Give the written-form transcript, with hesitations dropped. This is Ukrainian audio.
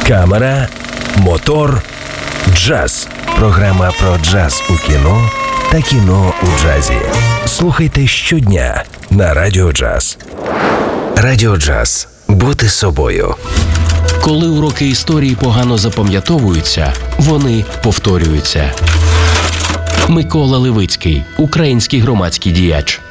камера, мотор, джаз. Програма про джаз у кіно та кіно у джазі. Слухайте щодня на Радіо Джаз. Радіо Джаз. Бути собою. Коли уроки історії погано запам'ятовуються, вони повторюються. Микола Левицький, український громадський діяч.